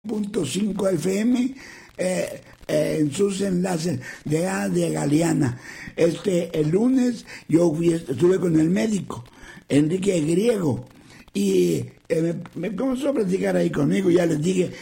100.5 FM en sus enlaces de Galeana. El lunes yo estuve con el médico Enrique Griego y me comenzó a platicar ahí conmigo. Ya les dije,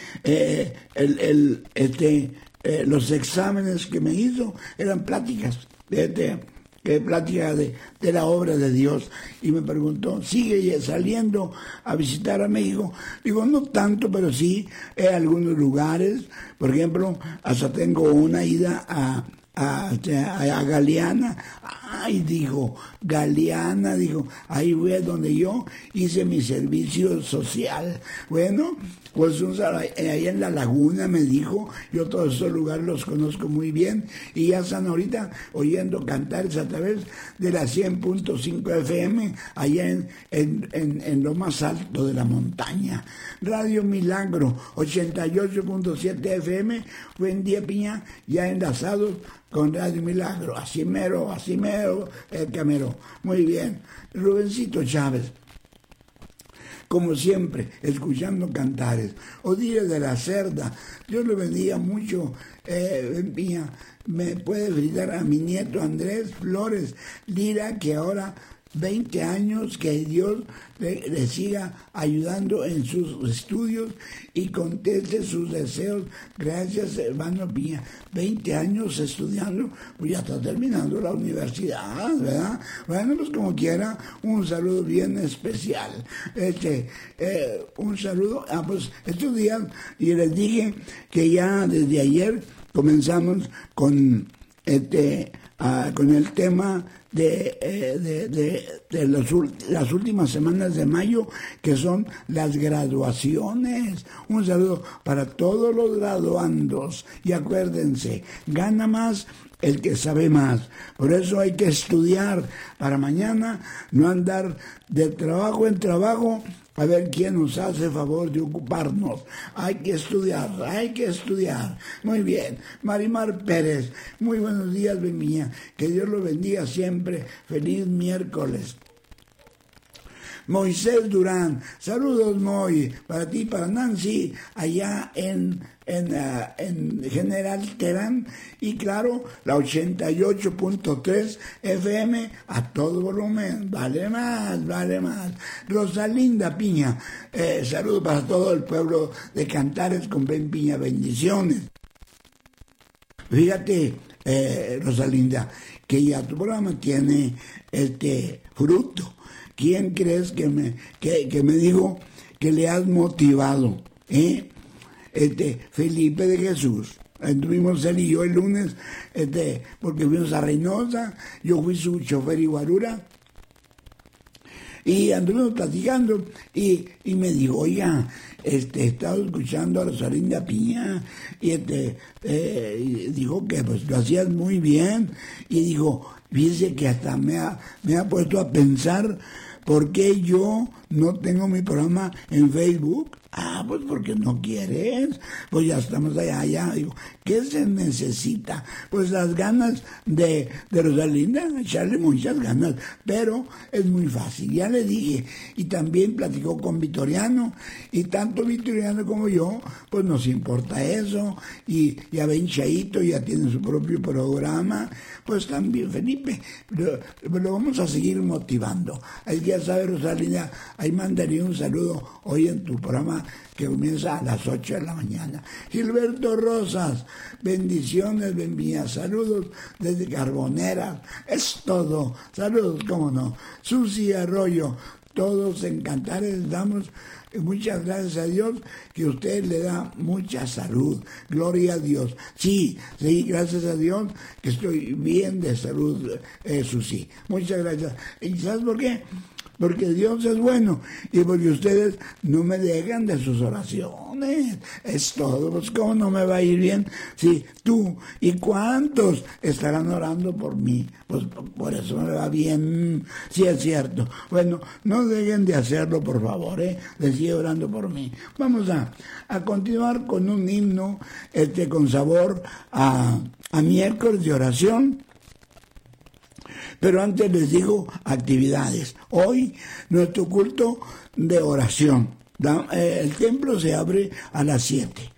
los exámenes que me hizo eran pláticas plática de la obra de Dios, y me preguntó, ¿sigue saliendo a visitar a México? Digo, no tanto, pero sí algunos lugares. Por ejemplo, hasta tengo una ida a Galeana. Ay, dijo, Galeana, dijo, ahí fue donde yo hice mi servicio social. Bueno, pues ahí en la Laguna, me dijo, yo todos esos lugares los conozco muy bien, y ya están ahorita oyendo cantares a través de la 100.5 FM, allá en lo más alto de la montaña. Radio Milagro, 88.7 FM, Buen Día Piña, ya enlazados con Radio Milagro, así mero, el camero. Muy bien. Rubencito Chávez, como siempre, escuchando cantares. Odile de la Cerda, Dios le bendiga mucho. Piña, me puede brindar a mi nieto Andrés Flores Lira, que ahora 20 años, que Dios le siga ayudando en sus estudios y conteste sus deseos. Gracias, hermano Piña. 20 años estudiando, pues ya está terminando la universidad, ¿verdad? Bueno, pues como quiera, un saludo bien especial. Un saludo, pues estos días, y les dije que ya desde ayer comenzamos con el tema de las últimas semanas de mayo, que son las graduaciones. Un saludo para todos los graduandos, y acuérdense, gana más el que sabe más. Por eso hay que estudiar para mañana no andar de trabajo en trabajo a ver quién nos hace favor de ocuparnos. Hay que estudiar. Muy bien. Marimar Pérez, muy buenos días, Benviña. Que Dios lo bendiga siempre. Feliz miércoles. Moisés Durán, saludos, Moy, para ti, para Nancy, allá en General Terán, y claro, la 88.3 FM a todo volumen. Vale más. Rosalinda Piña, saludos para todo el pueblo de Cantares con Ben Piña, bendiciones. Fíjate, Rosalinda, que ya tu programa tiene fruto. ¿Quién crees que me dijo que le has motivado? Felipe de Jesús. Estuvimos él y yo el lunes, porque fuimos a Reynosa, yo fui su chofer y guarura, y anduvimos platicando, y me dijo, oiga, he estado escuchando a Rosalinda Piña, y dijo que pues lo hacías muy bien, y dijo, fíjese que hasta me ha puesto a pensar por qué yo no tengo mi programa en Facebook. Pues porque no quieres, pues ya estamos allá. Digo, ¿qué se necesita? Pues las ganas de Rosalinda, echarle muchas ganas, pero es muy fácil, ya le dije. Y también platicó con Vitoriano, y tanto Vitoriano como yo, pues nos importa eso, y ya ven, Chaito ya tiene su propio programa, pues también Felipe, lo vamos a seguir motivando. Ahí ya sabe, Rosalinda, ahí mandaría un saludo hoy en tu programa, que comienza a las 8 de la mañana. Gilberto Rosas, bendiciones, benvidas, saludos desde Carbonera, es todo, saludos, cómo no. Susi Arroyo, todos en Cantares damos muchas gracias a Dios, que usted le da mucha salud, gloria a Dios. Sí, gracias a Dios que estoy bien de salud, Susi, muchas gracias. ¿Y sabes por qué? Porque Dios es bueno, y porque ustedes no me dejan de sus oraciones. Es todo. Pues ¿cómo no me va a ir bien? Sí, tú y cuántos estarán orando por mí. Pues por eso me va bien. Sí, es cierto. Bueno, no dejen de hacerlo, por favor, de seguir orando por mí. Vamos a continuar con un himno con sabor a miércoles de oración. Pero antes les digo actividades. Hoy nuestro culto de oración. El templo se abre a las 7.